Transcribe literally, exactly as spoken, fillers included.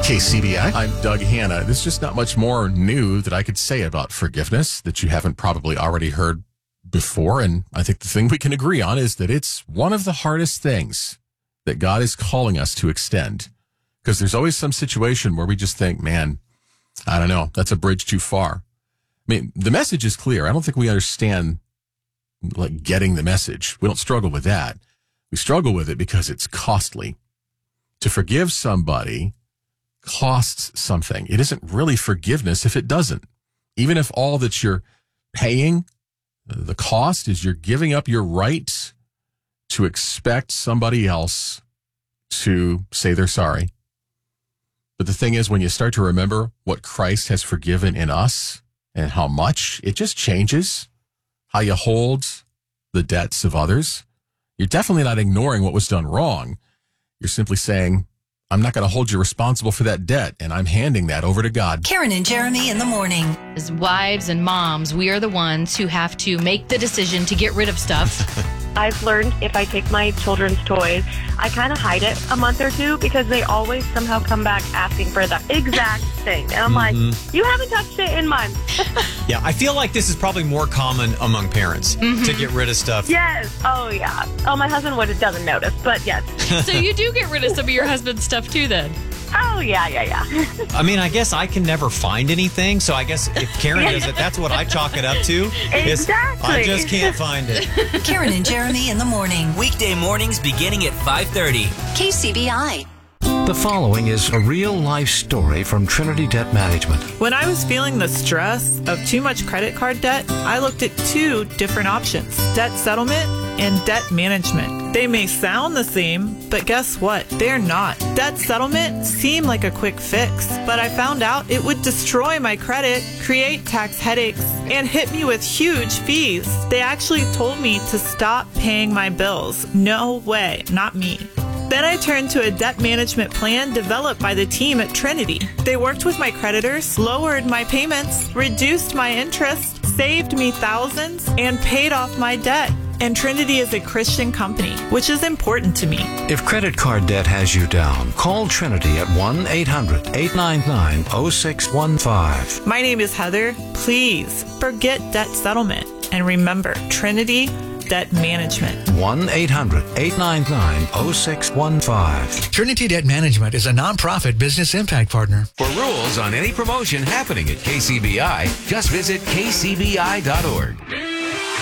K C B I. I'm Doug Hanna. There's just not much more new that I could say about forgiveness that you haven't probably already heard before. And I think the thing we can agree on is that it's one of the hardest things that God is calling us to extend. Because there's always some situation where we just think, man, I don't know, that's a bridge too far. I mean, the message is clear. I don't think we understand like getting the message. We don't struggle with that. We struggle with it because it's costly. To forgive somebody costs something. It isn't really forgiveness if it doesn't. Even if all that you're paying, the cost is you're giving up your right to expect somebody else to say they're sorry. But the thing is, when you start to remember what Christ has forgiven in us and how much, it just changes how you hold the debts of others. You're definitely not ignoring what was done wrong. You're simply saying, I'm not going to hold you responsible for that debt, and I'm handing that over to God. Karen and Jeremy in the morning. As wives and moms, we are the ones who have to make the decision to get rid of stuff. I've learned if I take my children's toys, I kind of hide it a month or two because they always somehow come back asking for the exact thing. And I'm mm-hmm. like, you haven't touched it in months. Yeah, I feel like this is probably more common among parents mm-hmm. to get rid of stuff. Yes. Oh, yeah. Oh, my husband would doesn't notice, but yes. So you do get rid of some of your husband's stuff too then? Oh, yeah, yeah, yeah. I mean, I guess I can never find anything, so I guess if Karen does it, that's what I chalk it up to. Exactly. I just can't find it. Karen and Jeremy in the morning. Weekday mornings beginning at five thirty. K C B I. The following is a real-life story from Trinity Debt Management. When I was feeling the stress of too much credit card debt, I looked at two different options, debt settlement and debt management. They may sound the same, but guess what? They're not. Debt settlement seemed like a quick fix, but I found out it would destroy my credit, create tax headaches, and hit me with huge fees. They actually told me to stop paying my bills. No way, not me. Then I turned to a debt management plan developed by the team at Trinity. They worked with my creditors, lowered my payments, reduced my interest, saved me thousands, and paid off my debt. And Trinity is a Christian company, which is important to me. If credit card debt has you down, call Trinity at one eight hundred eight nine nine oh six one five. My name is Heather. Please forget debt settlement. And remember, Trinity Debt Management. one eight hundred eight nine nine oh six one five. Trinity Debt Management is a nonprofit business impact partner. For rules on any promotion happening at K C B I, just visit K C B I dot org.